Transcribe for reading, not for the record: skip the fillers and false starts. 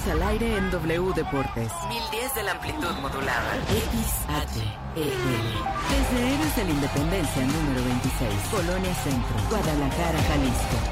Estamos al aire en W Deportes. 1010 de la amplitud modulada. XHEL. Desde Héroes de la Independencia número 26. Colonia Centro. Guadalajara, Jalisco.